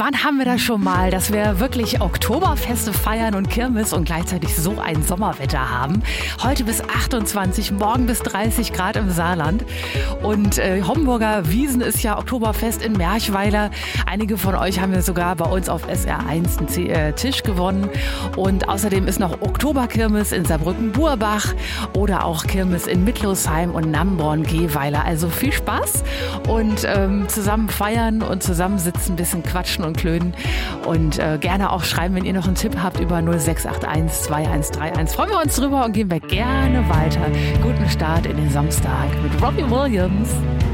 wann haben wir das schon mal, dass wir wirklich Oktoberfeste feiern und Kirmes und gleichzeitig so ein Sommerwetter haben? Heute bis 28, morgen bis 30 Grad im Saarland. Und Homburger Wiesen ist ja Oktoberfest in Merchweiler. Einige von euch haben ja sogar bei uns auf SR1 einen Tisch gewonnen. Und außerdem ist noch Oktoberkirmes in Saarbrücken-Burbach oder auch Kirmes in Mittlosheim und Namborn-Gehweiler. Also viel Spaß und zusammen feiern und zusammensitzen, ein bisschen quatschen und klönen. Und gerne auch schreiben, wenn ihr noch einen Tipp habt über 0681 2131. Freuen wir uns drüber und gehen wir gerne weiter. Guten Start in den Samstag mit Robbie Williams.